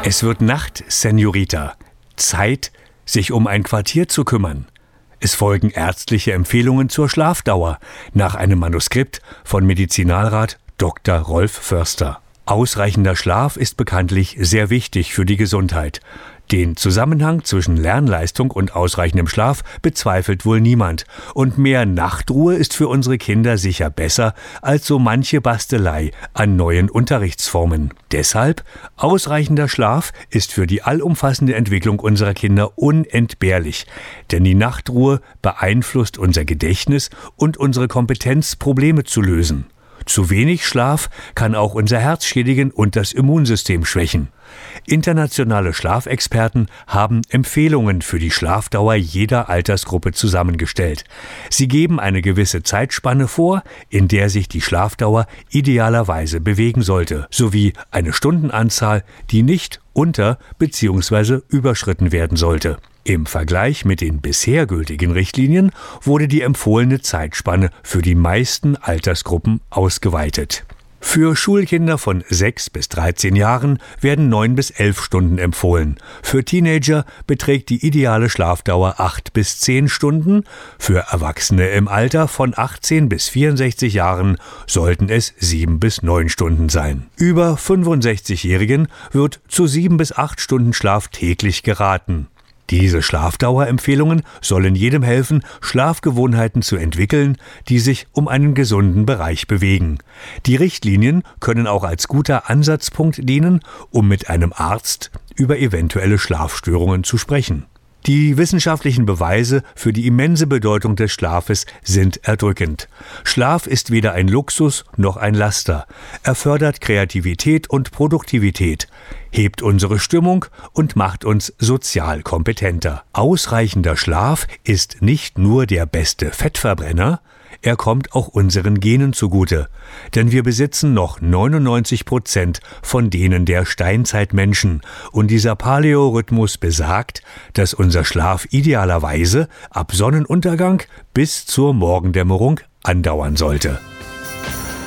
Es wird Nacht, Senorita. Zeit, sich um ein Quartier zu kümmern. Es folgen ärztliche Empfehlungen zur Schlafdauer nach einem Manuskript von Medizinalrat Dr. Rolf Förster. Ausreichender Schlaf ist bekanntlich sehr wichtig für die Gesundheit. Den Zusammenhang zwischen Lernleistung und ausreichendem Schlaf bezweifelt wohl niemand. Und mehr Nachtruhe ist für unsere Kinder sicher besser als so manche Bastelei an neuen Unterrichtsformen. Deshalb, ausreichender Schlaf ist für die allumfassende Entwicklung unserer Kinder unentbehrlich. Denn die Nachtruhe beeinflusst unser Gedächtnis und unsere Kompetenz, Probleme zu lösen. Zu wenig Schlaf kann auch unser Herz schädigen und das Immunsystem schwächen. Internationale Schlafexperten haben Empfehlungen für die Schlafdauer jeder Altersgruppe zusammengestellt. Sie geben eine gewisse Zeitspanne vor, in der sich die Schlafdauer idealerweise bewegen sollte, sowie eine Stundenanzahl, die nicht unter- bzw. überschritten werden sollte. Im Vergleich mit den bisher gültigen Richtlinien wurde die empfohlene Zeitspanne für die meisten Altersgruppen ausgeweitet. Für Schulkinder von 6 bis 13 Jahren werden 9 bis 11 Stunden empfohlen. Für Teenager beträgt die ideale Schlafdauer 8 bis 10 Stunden. Für Erwachsene im Alter von 18 bis 64 Jahren sollten es 7 bis 9 Stunden sein. Über 65-Jährigen wird zu 7 bis 8 Stunden Schlaf täglich geraten. Diese Schlafdauerempfehlungen sollen jedem helfen, Schlafgewohnheiten zu entwickeln, die sich um einen gesunden Bereich bewegen. Die Richtlinien können auch als guter Ansatzpunkt dienen, um mit einem Arzt über eventuelle Schlafstörungen zu sprechen. Die wissenschaftlichen Beweise für die immense Bedeutung des Schlafes sind erdrückend. Schlaf ist weder ein Luxus noch ein Laster. Er fördert Kreativität und Produktivität, hebt unsere Stimmung und macht uns sozial kompetenter. Ausreichender Schlaf ist nicht nur der beste Fettverbrenner, er kommt auch unseren Genen zugute, denn wir besitzen noch 99% von denen der Steinzeitmenschen und dieser Paläorhythmus besagt, dass unser Schlaf idealerweise ab Sonnenuntergang bis zur Morgendämmerung andauern sollte.